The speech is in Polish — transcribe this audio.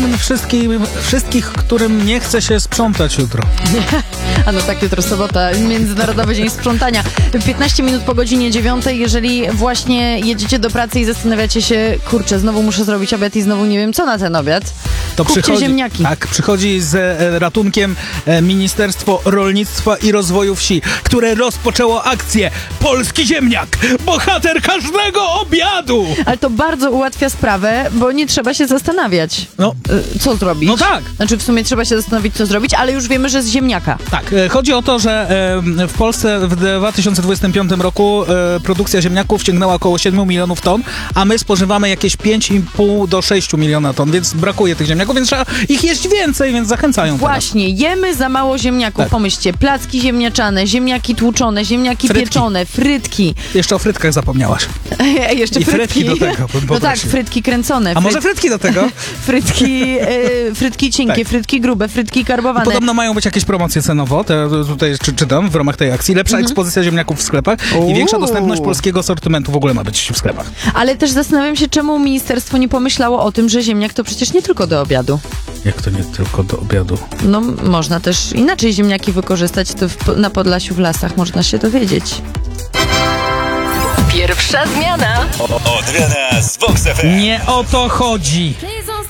hymn wszystkich, którym nie chce się sprzątać jutro. A no tak, jutro sobota, Międzynarodowy Dzień Sprzątania. 15 minut po godzinie 9, jeżeli właśnie jedziecie do pracy i zastanawiacie się, kurczę, znowu muszę zrobić obiad i znowu nie wiem co na ten obiad, To kupcie ziemniaki. Tak, przychodzi z ratunkiem Ministerstwo Rolnictwa i Rozwoju Wsi, które rozpoczęło akcję Polski Ziemniak, bohater każdego obiadu! Ale to bardzo ułatwia sprawę, bo nie trzeba się zastanawiać, co zrobić. No tak. Znaczy w sumie trzeba się zastanowić, co zrobić, ale już wiemy, że z ziemniaka. Tak, chodzi o to, że w Polsce w 2025 roku produkcja ziemniaków sięgnęła około 7 milionów ton, a my spożywamy jakieś 5,5 do 6 miliona ton, więc brakuje tych ziemniaków, więc trzeba ich jeść więcej, więc zachęcają Właśnie, jemy za mało ziemniaków. Tak. Pomyślcie, placki ziemniaczane, ziemniaki tłuczone, ziemniaki pieczone, frytki. Jeszcze o frytkach zapomniałaś. Jeszcze I frytki do tego bym No tak, poprosił. frytki kręcone. A może frytki do tego? Frytki cienkie, Tak. frytki grube, frytki karbowane. Podobno mają być jakieś promocje cenowo, tutaj czytam w ramach tej akcji. Lepsza ekspozycja ziemniaków w sklepach i większa dostępność polskiego asortymentu w ogóle ma być w sklepach. Ale też zastanawiam się, czemu ministerstwo nie pomyślało o tym, że ziemniak to przecież nie tylko do obiadu. Jak to nie tylko do obiadu? No, można też inaczej ziemniaki wykorzystać, to na Podlasiu w lasach można się dowiedzieć. Pierwsza zmiana. Od rana z Vox FM. Nie o to chodzi.